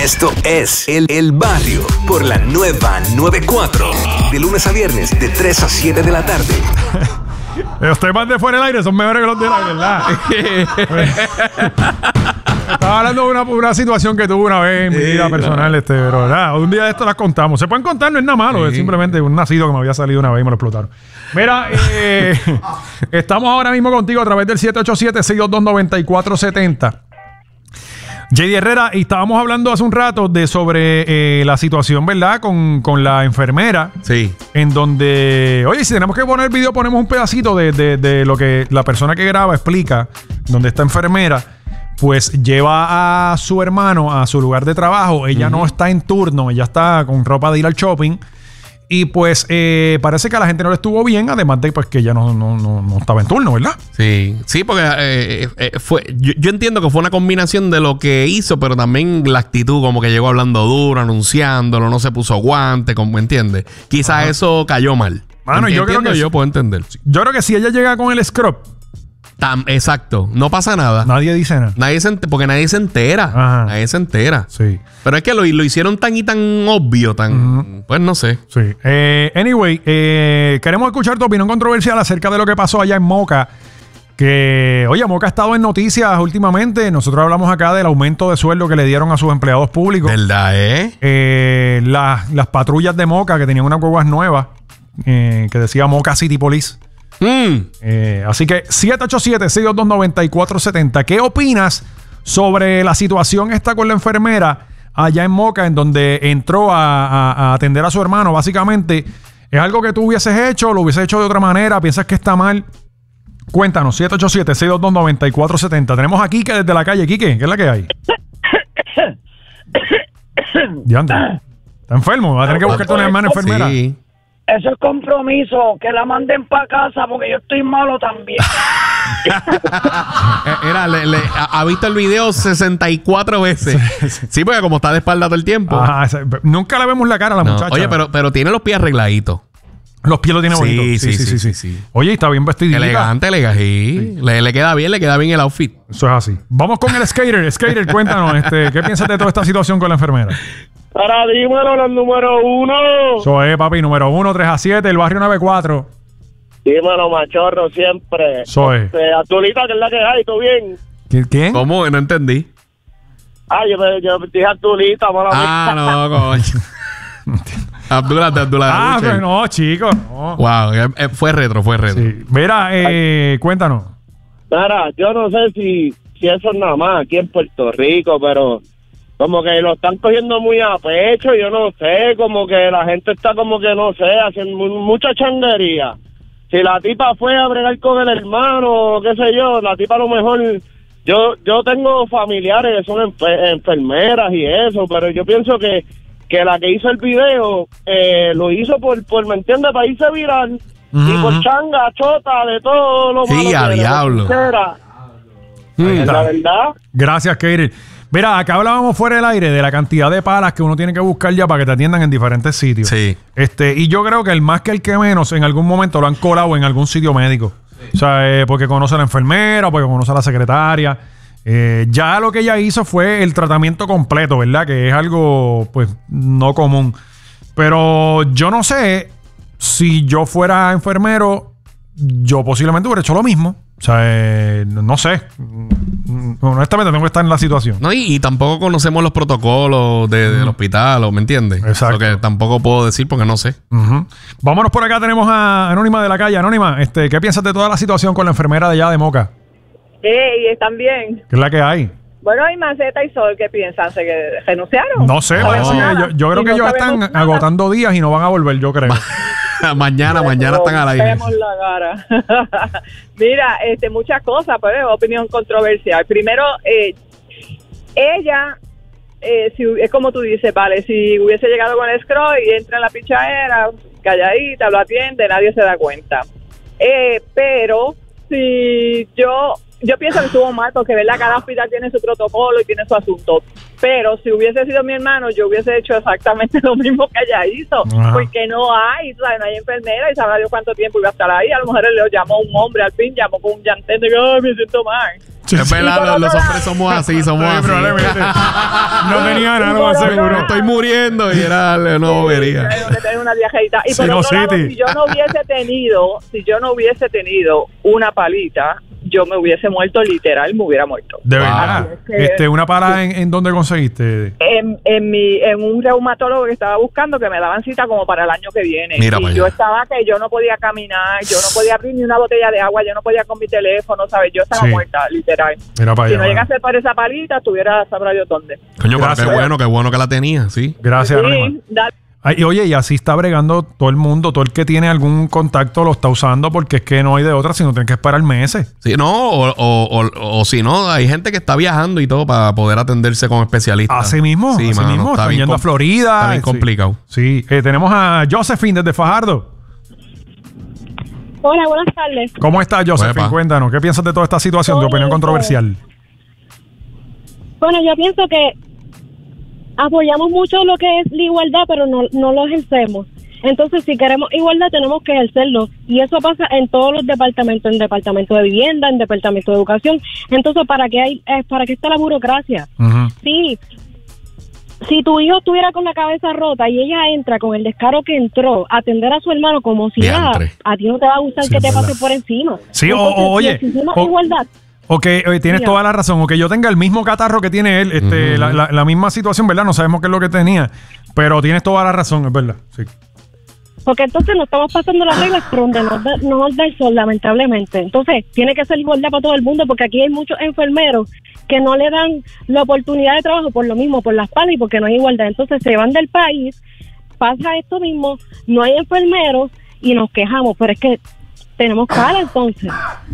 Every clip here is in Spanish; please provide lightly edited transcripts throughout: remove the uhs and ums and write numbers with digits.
Esto es El Barrio por la nueva 94. De lunes a viernes, de 3 a 7 de la tarde. Los temas de fuera del aire son mejores que los del aire, ¿verdad? Estaba hablando de una situación que tuve una vez en mi vida personal, pero nada, un día de esto las contamos. Se pueden contar, no es nada malo, es simplemente un nacido que me había salido una vez y me lo explotaron. Mira, estamos ahora mismo contigo a través del 787-622-9470. JD Herrera, y estábamos hablando hace un rato sobre la situación, ¿verdad? Con la enfermera. Sí. En donde, oye, si tenemos que poner video, ponemos un pedacito de lo que la persona que graba explica, donde esta enfermera, pues lleva a su hermano a su lugar de trabajo. Ella no está en turno, ella está con ropa de ir al shopping. Y pues parece que a la gente no le estuvo bien, además de pues que ella no estaba en turno, ¿verdad? Sí, porque yo entiendo que fue una combinación de lo que hizo, pero también la actitud, como que llegó hablando duro, anunciándolo, no se puso guante, como entiende. Quizás eso cayó mal. Mano, yo creo que yo puedo entender. Yo creo que si ella llega con el scrub, exacto, no pasa nada. Nadie dice nada. Porque nadie se entera. Ajá. Nadie se entera. Sí. Pero es que lo hicieron tan y tan obvio, tan... Pues no sé. Sí. Anyway, queremos escuchar tu opinión controversial acerca de lo que pasó allá en Moca. Que, oye, Moca ha estado en noticias últimamente. Nosotros hablamos acá del aumento de sueldo que le dieron a sus empleados públicos. ¿Verdad, las patrullas de Moca que tenían unas guaguas nuevas que decía Moca City Police. Así que 787-622-9470. ¿Qué opinas sobre la situación esta con la enfermera allá en Moca, en donde entró a atender a su hermano? Básicamente, ¿es algo que tú hubieses hecho? ¿Lo hubieses hecho de otra manera? ¿Piensas que está mal? Cuéntanos, 787-622-9470. Tenemos a Quique desde la calle. Quique, ¿qué es la que hay? Diandre, ¿está enfermo? ¿Va a tener que buscarte una hermana enfermera? Sí. Eso es compromiso, que la manden para casa porque yo estoy malo también. Ha visto el video 64 veces. Sí, porque como está de espalda todo el tiempo. Nunca le vemos la cara a la muchacha. Oye, pero tiene los pies arregladitos. Los pies lo tiene bonitos. Sí. Oye, está bien vestidita. Elegante. Sí. Le queda bien el outfit. Eso es así. Vamos con el skater. Skater, cuéntanos, ¿qué piensas de toda esta situación con la enfermera? Para dímelo, los número 1. Eso es, papi, número 1, 3 a 7, el barrio 94. Dímelo, machorro, siempre. Eso es. Azulita, que es la que hay, ¿tú bien? ¿Quién? ¿Cómo? No entendí. Yo dije Azulita, mala no, coño. Abdullah. Pero no, chicos, no. Wow, fue retro. Sí. Mira, cuéntanos. Mira, yo no sé si eso es nada más aquí en Puerto Rico, pero... como que lo están cogiendo muy a pecho, yo no sé, como que la gente está como que, no sé, haciendo mucha changuería. Si la tipa fue a bregar con el hermano, qué sé yo, la tipa a lo mejor... Yo tengo familiares que son enfermeras y eso, pero yo pienso que la que hizo el video lo hizo por ¿me entiendes? Para irse viral. Y por changa, chota, de todo lo malo. Sí, a diablo. La verdad. Gracias, Katie. Mira, acá hablábamos fuera del aire de la cantidad de palas que uno tiene que buscar ya para que te atiendan en diferentes sitios. Sí. Y yo creo que el más que el que menos, en algún momento lo han colado en algún sitio médico. Sí. O sea, porque conoce a la enfermera, porque conoce a la secretaria. Ya lo que ella hizo fue el tratamiento completo, ¿verdad? Que es algo, pues, no común. Pero yo no sé si yo fuera enfermero, yo posiblemente hubiera hecho lo mismo. O sea, no sé. Honestamente tengo que estar en la situación. No, y tampoco conocemos los protocolos del hospital, ¿me entiendes? Exacto. Lo que tampoco puedo decir porque no sé. Vámonos por acá, tenemos a Anónima de la calle. Anónima, ¿qué piensas de toda la situación con la enfermera de allá de Moca? ¿Están bien? ¿Qué es la que hay? Bueno, hay Maceta y Sol, ¿qué piensan? ¿Se renunciaron? No sé, yo creo que ellos están agotando días y no van a volver, yo creo. mañana están al aire. La cara. Mira, muchas cosas, pues, opinión controversial. Primero, ella, es como tú dices, vale, si hubiese llegado con el scroll y entra en la pichadera, calladita, lo atiende, nadie se da cuenta. Pero, si yo pienso que estuvo mal porque, ¿verdad? Cada hospital tiene su protocolo y tiene su asunto. Pero si hubiese sido mi hermano, yo hubiese hecho exactamente lo mismo que ella hizo. Ajá. Porque no hay, ¿sabes? No hay enfermera y sabrá Dios cuánto tiempo iba a estar ahí. A lo mejor le llamó un hombre al fin, llamó con un llantén de que me siento mal. Es verdad, los hombres somos así, somos así. Probablemente. No tenían algo seguro. Estoy muriendo y era una bobería. Una viajadita. Y por otro lado, si yo no hubiese tenido una palita, yo me hubiese muerto, literal, me hubiera muerto. De verdad. ¿Una pala en dónde conseguiste? En un reumatólogo que estaba buscando, que me daban cita como para el año que viene. Mira, y yo estaba que yo no podía caminar, yo no podía abrir ni una botella de agua, yo no podía con mi teléfono, ¿sabes? Yo estaba muerta, literal. Mira para allá, si no llegase por esa palita, estuviera, sabrá yo dónde. Coño, qué bueno que la tenía, sí. Gracias, Anónima. Y oye, y así está bregando todo el mundo, todo el que tiene algún contacto lo está usando porque es que no hay de otra, sino tienen que esperar meses. Sí, no, o si no, hay gente que está viajando y todo para poder atenderse con especialistas. Así mismo, sí, así mismo. Están yendo a Florida. Está bien complicado. Sí, tenemos a Josephine desde Fajardo. Hola, buenas tardes. ¿Cómo está, Josephine? Cuéntanos, ¿qué piensas de toda esta situación? Tu opinión controversial. Bueno, yo pienso que apoyamos mucho lo que es la igualdad, pero no lo ejercemos. Entonces, si queremos igualdad, tenemos que ejercerlo. Y eso pasa en todos los departamentos, en departamento de vivienda, en departamento de educación. Entonces, ¿para qué está la burocracia? Uh-huh. Sí. Si tu hijo estuviera con la cabeza rota y ella entra con el descaro que entró a atender a su hermano como si a ti no te va a gustar que te pase por encima. Sí, entonces, oye. Si exigimos igualdad. Tienes toda la razón. O que yo tenga el mismo catarro que tiene él, la misma situación, ¿verdad? No sabemos qué es lo que tenía. Pero tienes toda la razón, es verdad. Sí. Porque entonces nos estamos pasando las reglas por donde no nos da el sol, lamentablemente. Entonces, tiene que ser igualdad para todo el mundo, porque aquí hay muchos enfermeros que no le dan la oportunidad de trabajo por lo mismo, por las palas y porque no hay igualdad. Entonces, se van del país, pasa esto mismo, no hay enfermeros y nos quejamos, pero es que tenemos pala entonces.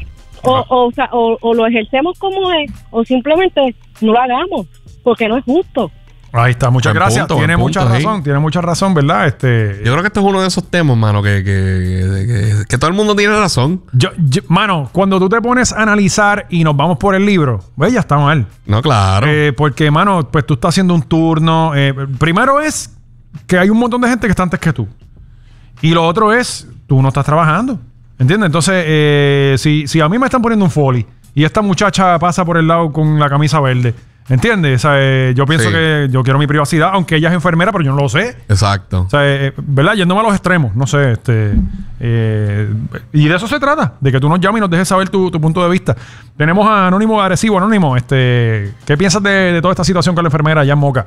O lo ejercemos como es, o simplemente no lo hagamos, porque no es justo. Ahí está, muchas gracias. Tiene mucha razón, ¿verdad? Yo creo que esto es uno de esos temas, mano, que todo el mundo tiene razón. Mano, cuando tú te pones a analizar y nos vamos por el libro, pues ya está mal. No, claro. Porque, mano, pues tú estás haciendo un turno. Primero es que hay un montón de gente que está antes que tú. Y lo otro es, tú no estás trabajando. ¿Entiendes? Entonces, si a mí me están poniendo un foley y esta muchacha pasa por el lado con la camisa verde, ¿entiendes? O sea, yo pienso que yo quiero mi privacidad, aunque ella es enfermera, pero yo no lo sé. Exacto. O sea, ¿verdad? Yéndome a los extremos, no sé. Y de eso se trata, de que tú nos llames y nos dejes saber tu punto de vista. Tenemos a Anónimo de Arecibo. Anónimo, ¿qué piensas de toda esta situación con la enfermera allá en Moca?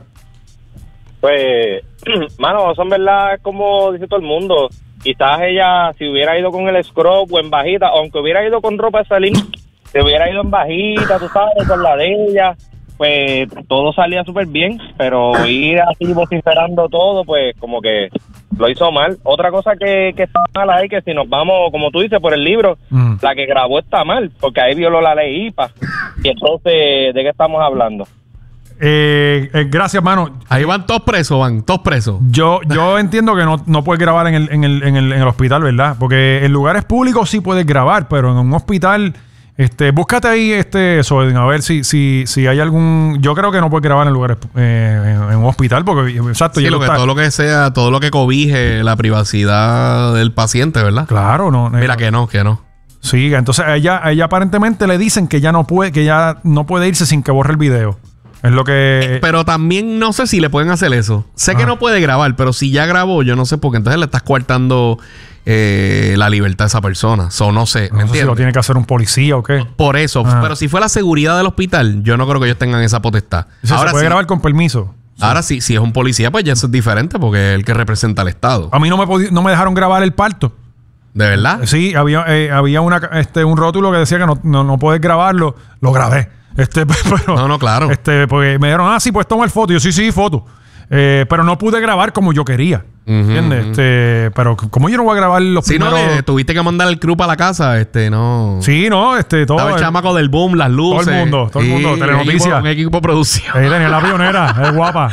Pues, mano, son verdad, como dice todo el mundo. Quizás ella, si hubiera ido con el scrub o en bajita, aunque hubiera ido con ropa de salir, se hubiera ido en bajita, tú sabes, con la de ella, pues todo salía súper bien, pero ir así vociferando todo, pues como que lo hizo mal. Otra cosa que está mal ahí, que si nos vamos, como tú dices, por el libro, la que grabó está mal, porque ahí violó la ley IPA. Y entonces, ¿de qué estamos hablando? Gracias, mano. Ahí van todos presos, Yo entiendo que no puedes grabar en el hospital, ¿verdad? Porque en lugares públicos sí puedes grabar, pero en un hospital, búscate ahí eso, a ver si hay algún. Yo creo que no puedes grabar en lugares en un hospital, porque exacto. Sí, todo lo que cobije la privacidad del paciente, ¿verdad? Claro, no. Mira que no. Sí, entonces a ella aparentemente le dicen que ya no puede irse sin que borre el video. Es lo que... Pero también no sé si le pueden hacer eso. Sé que no puede grabar, pero si ya grabó, yo no sé, porque entonces le estás coartando la libertad a esa persona. No sé, ¿me entiendes? Si lo tiene que hacer un policía o qué. Por eso. Pero si fue la seguridad del hospital, yo no creo que ellos tengan esa potestad. Ahora se puede grabar con permiso. Ahora sí, si es un policía, pues ya eso es diferente, porque es el que representa al Estado. A mí no me dejaron grabar el parto. ¿De verdad? Sí, había un rótulo que decía que no puedes grabarlo. Lo grabé. Pero, no, claro. Porque me dijeron, sí, pues toma el foto. Yo, sí, foto. Pero no pude grabar como yo quería. ¿Entiendes? Pero como yo no voy a grabar los primeros... Sí, no, tuviste que mandar el crew para la casa, no... Sí, no, todo... Estaba el chamaco del boom, las luces. Todo el mundo, Telenoticias. Un equipo de producción. Ahí tenía la pionera, es guapa.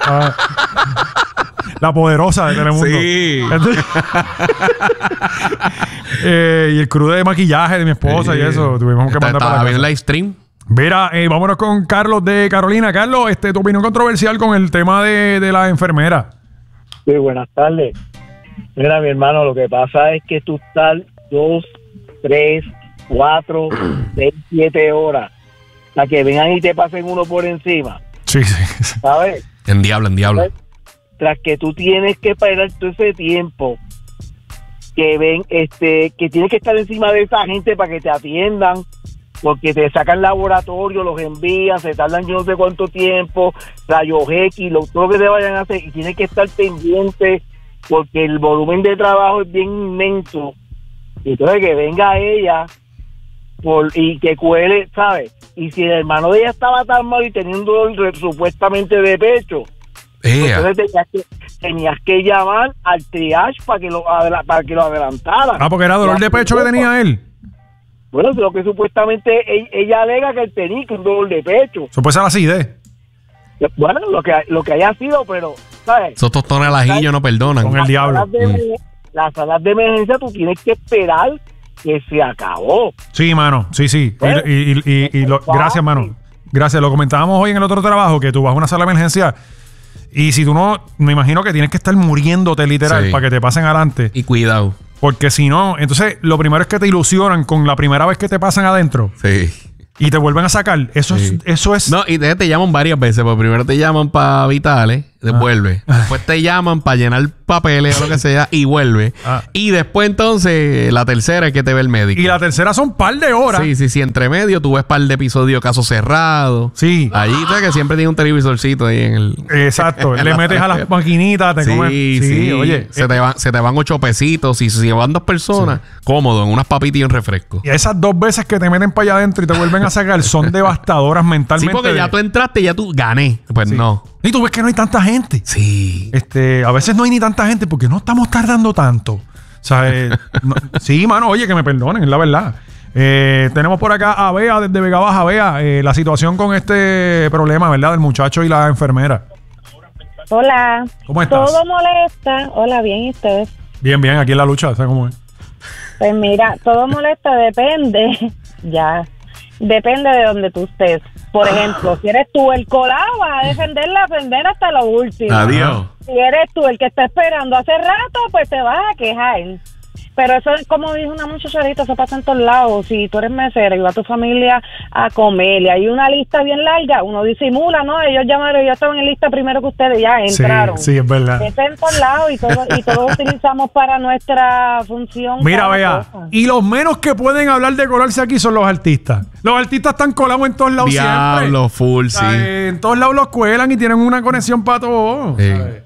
La poderosa de Telemundo. Sí. Y el crew de maquillaje de mi esposa y eso. Tuvimos que mandar para la casa. Live stream. Mira, vámonos con Carlos de Carolina. Carlos, tu opinión controversial con el tema de la enfermera. Sí, buenas tardes. Mira, mi hermano, lo que pasa es que tú estás 2, 3, 4, 6, 7 horas a que vengan y te pasen uno por encima. Sí. ¿Sabes? En diablo. Tras que tú tienes que esperar todo ese tiempo que ven, que tienes que estar encima de esa gente para que te atiendan, porque te sacan laboratorio, los envían, se tardan yo no sé cuánto tiempo, rayos X, todo lo que te vayan a hacer, y tienes que estar pendiente porque el volumen de trabajo es bien inmenso. Y entonces que venga ella y que cuele, ¿sabes? Y si el hermano de ella estaba tan mal y tenía un dolor supuestamente de pecho, entonces tenías que llamar al triage para que lo adelantaran. Porque era dolor de pecho que tenía él. Bueno, lo que supuestamente ella alega que él tenía un dolor de pecho. Eso puede ser así, Bueno, lo que haya sido, pero, ¿sabes? Esos tostones al ajillo no perdonan. Con el diablo. Las salas de emergencia tú tienes que esperar que se acabó. Sí, mano, sí. Gracias, mano. Gracias. Lo comentábamos hoy en el otro trabajo, que tú vas a una sala de emergencia y si tú no, me imagino que tienes que estar muriéndote literal para que te pasen adelante. Y cuidado. Porque si no, entonces lo primero es que te ilusionan con la primera vez que te pasan adentro. Sí. Y te vuelven a sacar. Eso es. No, y te llaman varias veces. Porque primero te llaman para vitales, vuelve. Después te llaman para llenar papeles o lo que sea y vuelve. Y después entonces la tercera es que te ve el médico. Y la tercera son par de horas. Sí. Entre medio tú ves par de episodios caso cerrado. Sí. Allí sabes que siempre tiene un televisorcito ahí en el... Exacto. Le metes a las maquinitas, te comes. Sí. Oye. Se te van 8 pesitos. Y si van 2 personas, cómodo, en unas papitas y un refresco. Y esas 2 veces que te meten para allá adentro y te vuelven a sacar son devastadoras mentalmente. Sí, porque ya tú entraste y ya tú gané. Pues no. Y tú ves que no hay tanta gente. Sí. A veces no hay ni tanta gente porque no estamos tardando tanto. O sea, sí, mano, oye, que me perdonen, es la verdad. Tenemos por acá a Bea desde Vega Baja. Bea, la situación con este problema, ¿verdad? Del muchacho y la enfermera. Hola. ¿Cómo estás? Todo molesta. Hola, bien, ¿y ustedes? Bien, aquí en la lucha, ¿sabes cómo es? Pues mira, todo molesta depende. Depende de donde tú estés. Por ejemplo, si eres tú el colado, vas a defender la enfermera hasta lo último. Adiós. Si eres tú el que está esperando hace rato, pues te vas a quejar. Pero eso es como dijo una muchacha ahorita, eso pasa en todos lados. Si tú eres mesero y va a tu familia a comer y hay una lista bien larga, uno disimula, ¿no? Ellos llamaron, ya estaban en lista primero que ustedes, ya entraron. Sí, es verdad. Eso en todos lados y todos utilizamos para nuestra función. Mira, Bea, y los menos que pueden hablar de colarse aquí son los artistas. Los artistas están colados en todos lados Diablo, siempre. full, sí. En todos lados los cuelan y tienen una conexión para todo.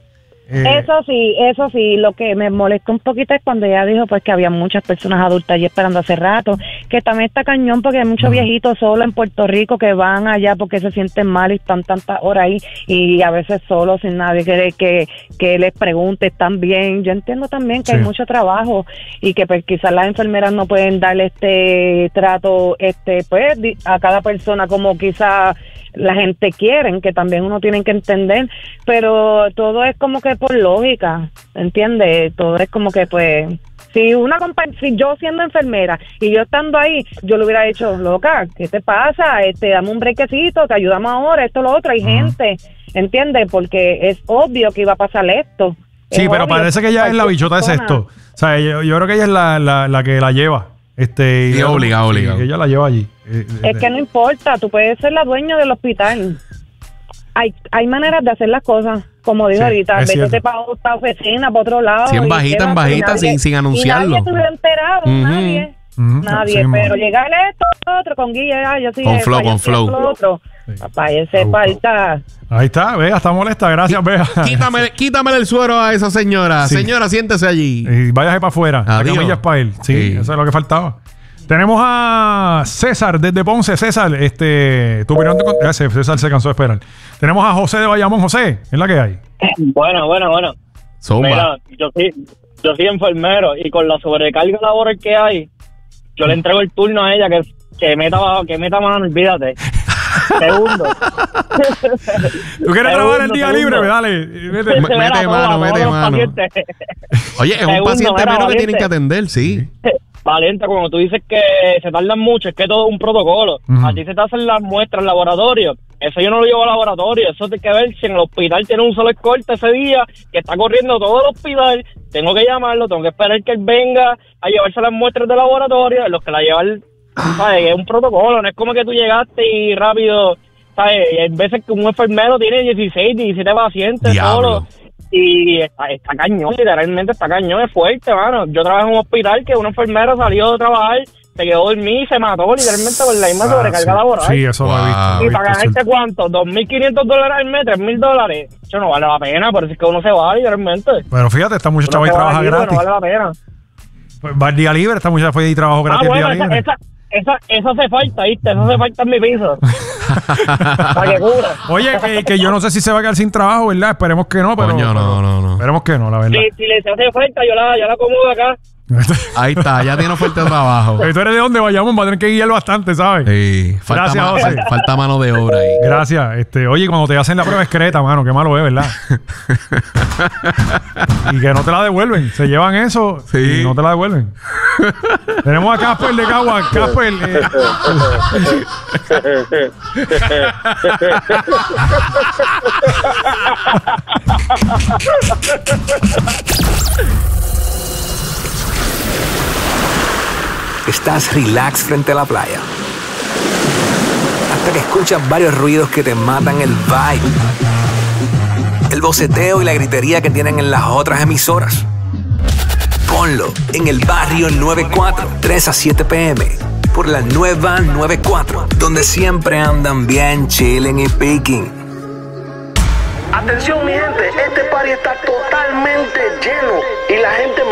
Eso sí, lo que me molestó un poquito es cuando ella dijo pues que había muchas personas adultas allí esperando hace rato, que también está cañón porque hay muchos viejitos solos en Puerto Rico que van allá porque se sienten mal y están tantas horas ahí y a veces solos sin nadie que les pregunte, ¿están bien? Yo entiendo también que hay mucho trabajo y que pues quizás las enfermeras no pueden darle este trato pues a cada persona como quizás la gente quiere, que también uno tiene que entender, pero todo es como que por lógica, ¿entiendes? Todo es como que pues si yo siendo enfermera y yo estando ahí, yo le hubiera dicho, loca, ¿qué te pasa? Dame un brequecito, te ayudamos ahora, esto, lo otro, hay gente, ¿entiendes? Porque es obvio que iba a pasar esto. Sí, pero parece que ella es la bichota de sexto. O sea, yo creo que ella es la que la lleva. Y obligado. Ella la lleva allí. Es que no importa, tú puedes ser la dueña del hospital. Hay maneras de hacer las cosas, como dijo ahorita, vete para otra oficina, para otro lado. Sí, en bajita, sin anunciarlo. Y nadie estuviera enterado, nadie, pero llegarle esto, otro, con Guilla, yo sí. Con flow. Papá, ese falta. Ahí está, Bea, está molesta, gracias, Bea. Quítame el suero a esa señora. Sí. Señora, siéntese allí. Y váyase para afuera. La camilla es para él. Sí, eso es lo que faltaba. Tenemos a César desde Ponce. César, tu opinión César se cansó de esperar. Tenemos a José de Bayamón. José, ¿es la que hay? Bueno. Mira, yo soy enfermero y con la sobrecarga laboral que hay, yo le entrego el turno a ella que meta mano, olvídate. Segundo. ¿Tú quieres trabajar el día libre? Dale. Mete mano. Oye, es un paciente menos que tienen que atender, sí. Valiente, cuando tú dices que se tardan mucho, es que todo es un protocolo. A ti se te hacen las muestras en laboratorio. Eso yo no lo llevo al laboratorio. Eso tiene que ver si en el hospital tiene un solo escolta ese día, que está corriendo todo el hospital. Tengo que llamarlo, tengo que esperar que él venga a llevarse las muestras del laboratorio. Los que la llevan ¿sabes? Es un protocolo, no es como que tú llegaste y rápido, ¿sabes? Hay veces que un enfermero tiene 16, 17 pacientes solo. Y está cañón, literalmente está cañón, es fuerte, mano. Yo trabajo en un hospital que un enfermero salió de trabajar, se quedó dormido y se mató literalmente por la misma sobrecarga laboral. Sí, eso lo he visto. Y para ganarte cuánto, $2,500 al mes, $3,000. Eso no vale la pena, por eso es que uno se va literalmente. Pero fíjate, esta muchacha va y trabaja gratis. No vale la pena. Pues va el día libre, esta muchacha fue y trabajó gratis el día libre. Eso hace falta, ¿viste? Eso hace falta en mi piso. Para que cura. Oye, que yo no sé si se va a quedar sin trabajo, ¿verdad? Esperemos que no, pero... Coño, no. Esperemos que no, la verdad. Si le hace falta, yo la acomodo acá. Ahí está, ya tiene fuerte trabajo. ¿Tú eres de dónde? Vayamos, va a tener que guiar bastante, ¿sabes? Sí, Gracias, José. Falta mano de obra ahí. Gracias. Oye, cuando te hacen la prueba excreta, mano, qué malo es, ¿verdad? Y que no te la devuelven. Se llevan eso y no te la devuelven. Tenemos a Casper de Cagua. Casper. Estás relax frente a la playa. Hasta que escuchas varios ruidos que te matan el vibe. El boceteo y la gritería que tienen en las otras emisoras. Ponlo en el barrio 94, 3 a 7 p.m. por la nueva 94, donde siempre andan bien chilling y picking. Atención mi gente, este party está totalmente lleno y la gente